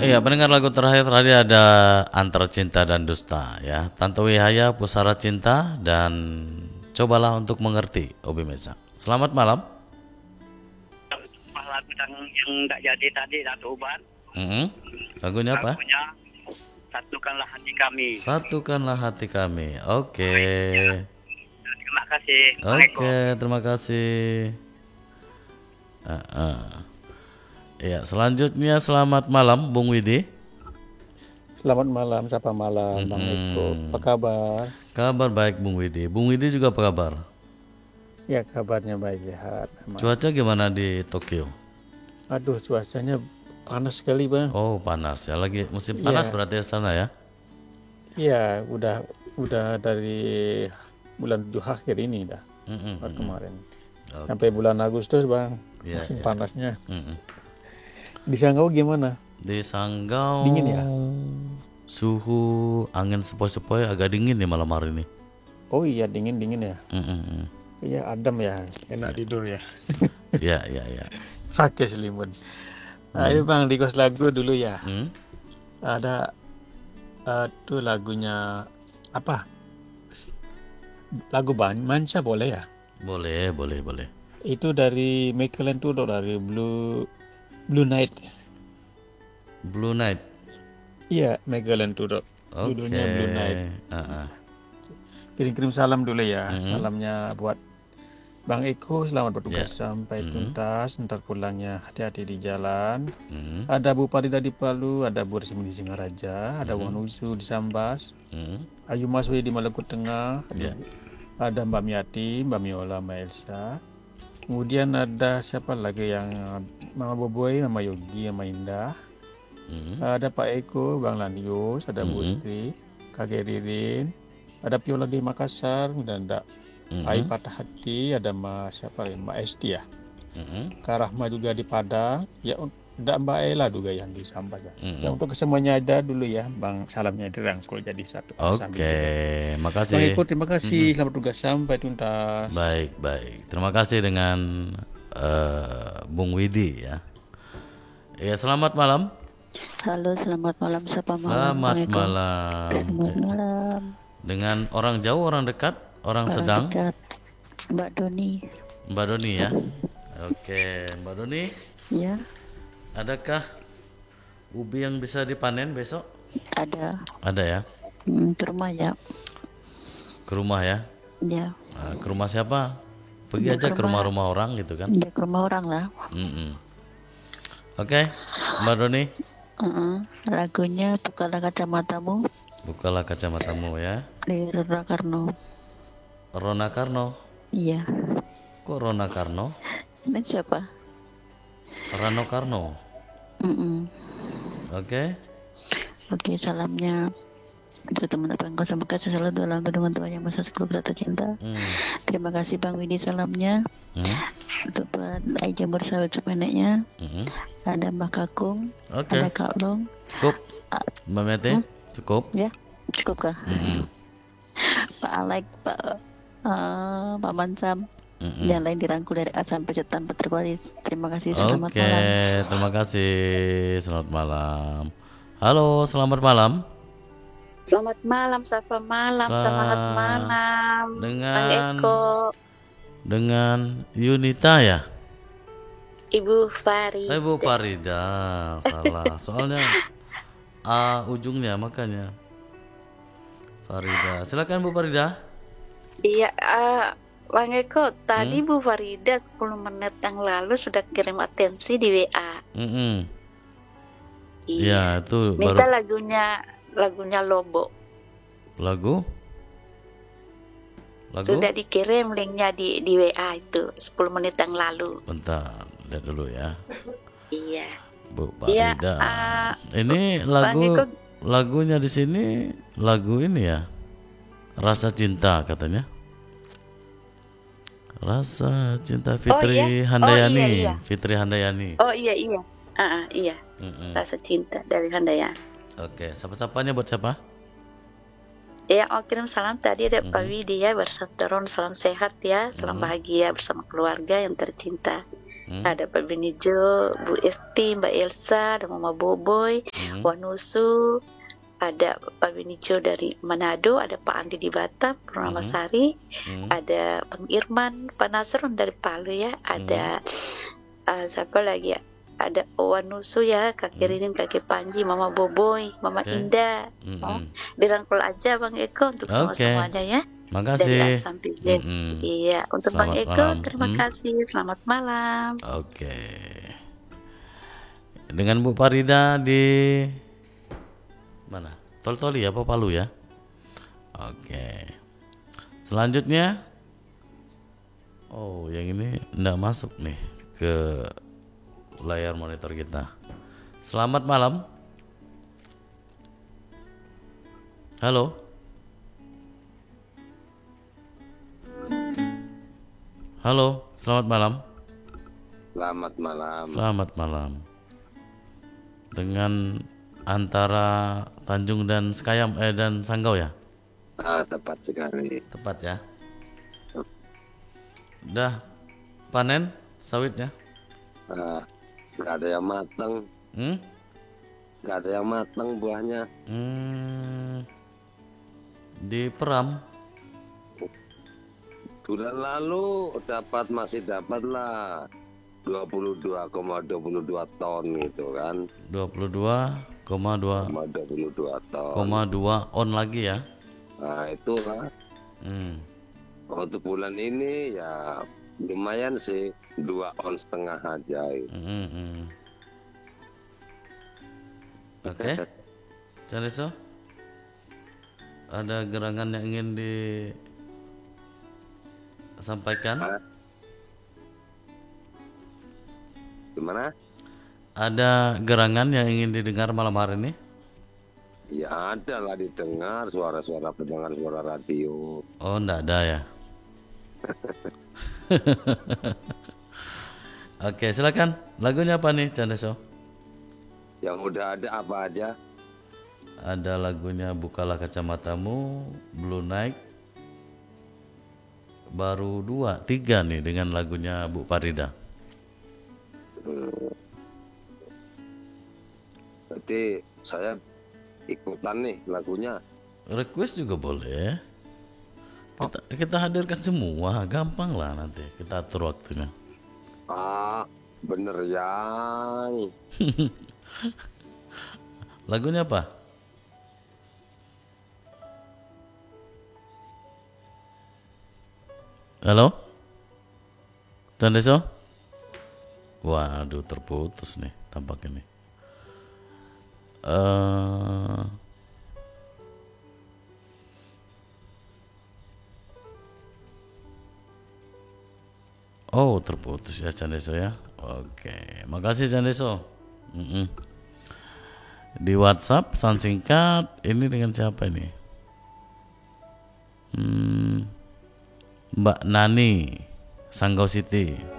Iya, pendengar lagu terakhir tadi ada Antara Cinta dan Dusta ya. Tantowi Haya, Pusara Cinta dan Cobalah Untuk Mengerti, Obi Mesa. Selamat malam. Lagu yang tak jadi tadi Dato' Uban. Lagunya apa? Lagunya Satukanlah Hati Kami. Satukanlah Hati Kami. Oke. Terima kasih. Oke, terima kasih. Ya, selanjutnya selamat malam Bung Widi. Selamat malam, sapa malam Bang Eko. Apa kabar? Kabar baik Bung Widi. Bung Widi juga apa kabar? Ya, kabarnya baik, sehat. Cuaca gimana di Tokyo? Aduh, cuacanya panas sekali, Bang. Oh, panas ya. Lagi musim panas berarti di sana ya? Iya, udah dari bulan 7 akhir ini dah. Kemarin. Sampai bulan Agustus, Bang. Musim panasnya. Di Sanggau gimana? Di Sanggau dingin ya? Suhu angin sepoi-sepoi agak dingin nih malam hari ini. Oh iya, dingin ya. Iya, adem ya, enak tidur ya. Iya. Pakai selimut. Ayo Bang, request lagu dulu ya. Ada tuh lagunya apa? Lagu Manca boleh ya? Boleh. Itu dari Michael Tudor, dari Blue Night. Blue Night. Iya, Megaland Tudor. Judulnya Blue Night. Kirim salam dulu ya. Salamnya buat Bang Eko, selamat bertugas sampai tuntas. Ntar pulangnya hati-hati di jalan. Ada Bu Parida di Palu, ada Bu Resmi di Singaraja, ada Wan Usu di Sambas, Ayu Maswi di Maluku Tengah, ada Mbak Miati, Mbak Miola, Mbak Elsa. Kemudian ada siapa lagi yang Mama Boboy, Mama Yogi, Mama Indah. Ada Pak Eko, Bang Landius, ada Bu Istri, Kakek Ririn, ada Piola di Makassar, dan ada Ai Patah Hati, ada siapa lagi, Mbak Esti ya. Kak Rahma juga di Padang, ya ada Mbak Ella juga yang di Sambas ya. Ya untuk kesemuanya ada dulu ya, Bang, salamnya dirang sekolah jadi satu. Oke, makasih. Bang Eko, terima kasih, selamat tugas sampai tuntas. Baik. Terima kasih dengan Bung Widi ya. Ya, selamat malam. Halo, selamat malam, sapa malam. Selamat malam. Selamat malam. Dengan orang jauh, orang dekat, orang sedang? Dekat. Mbak Doni ya. Oke, Mbak Doni. Ya. Adakah ubi yang bisa dipanen besok? Ada ya? Ke rumah ya. Ke rumah ya? Ya. Nah, ke rumah siapa? Pergi aja ke rumah-rumah orang gitu kan? Ya, ke rumah orang lah. Oke, Mbak Doni. Lagunya Bukalah Kacamatamu. Bukalah Kacamatamu ya. Dari Rona Karno. Rona Karno? Iya. Kok Rona Karno? Ini siapa? Rano Karno. Oke, salamnya untuk teman-teman kau sama kasih selalu dalam dengan Tuhan yang Maha Seluruh Rata Cinta. Terima kasih Bang Widi, salamnya untuk buat Ai Jamur Sawit sepeneknya. Ada Mbak Kakung, ada Kak Long. Cukup Mbak Mete? Cukup? Ya, cukup kah? Pak Alek, Pak Mansam, yang lain dirangkul dari A sampai Z tanpa terkecuali. Terima kasih, selamat malam. Terima kasih, selamat malam. Halo, selamat malam. Selamat malam, sapa malam, semangat malam. Bang Eko. Dengan Yunita ya? Ibu Farida. Ibu Farida, salah. Soalnya A ujungnya makanya. Farida. Silakan Bu Farida. Iya, Bang Eko, tadi Bu Farida 10 menit yang lalu sudah kirim atensi di WA. Iya, itu minta lagunya Lobo. Lagu? Sudah dikirim linknya di WA itu 10 menit yang lalu. Bentar, lihat dulu ya. Iya. Bu Farida. Ini lagunya di sini lagu ini ya. Rasa Cinta katanya. Rasa Cinta Fitri Handayani. Iya. Fitri Handayani. Oh iya. Iya. Rasa Cinta dari Handayani. Oke, siapa-siapanya buat siapa? Ya, mau kirim salam tadi ada Pak Widi ya, bersantaron salam sehat ya, salam bahagia bersama keluarga yang tercinta. Ada Pak Benijo, Bu Esti, Mbak Elsa, ada Mama Boboy, Wanusu, ada Pak Benijo dari Manado, ada Pak Andi di Batam, Purnamasari, ada Bang Irman, Pak Nasrun dari Palu ya, ada siapa lagi ya? Ada Wanusu ya, Kakek Ririn, Kakek Panji, Mama Boboy, Mama Indah. Dirangkul aja Bang Eko untuk semua-semuanya ya. Dari A Makasih. sampai Z. Iya, untuk Bang Selamat Eko malam. terima kasih. Selamat malam. Oke. Dengan Bu Farida di mana? Tol-Toli apa Palu ya? Oke. Selanjutnya, oh yang ini enggak masuk nih ke layar monitor kita. Selamat malam. Halo. Halo, selamat malam. Selamat malam. Selamat malam. Dengan antara Tanjung dan Sekayam dan Sanggau ya? Tepat sekali. Tepat ya. Udah panen sawitnya? Nggak ada yang matang. Nggak ada yang matang buahnya. Diperam. Bulan lalu masih dapat lah 22,22 ton gitu kan. 22,2 ton. 2 on lagi ya. Nah itulah. Untuk bulan ini ya lumayan sih 2,5 on aja. Oke. Caniso, ada gerangan yang ingin disampaikan? Gimana? Ada gerangan yang ingin didengar malam hari ini? Ya ada lah didengar suara-suara pendengar suara radio. Oh enggak ada ya. Oke silakan. Lagunya apa nih Candeso? Yang udah ada apa aja? Ada lagunya Bukalah Kacamatamu, Blue Night. Baru 2, 3 nih dengan lagunya Bu Farida. Berarti saya ikutan nih lagunya. Request juga boleh. Kita hadirkan semua, gampang lah nanti kita atur waktunya. Bener yang. Lagunya apa? Halo? Candeso? Waduh terputus nih tampaknya nih. Oh terputus ya Candeso ya. Oke, makasih Candeso. Di WhatsApp pesan singkat ini dengan siapa ini? Mbak Nani, Sanggau City.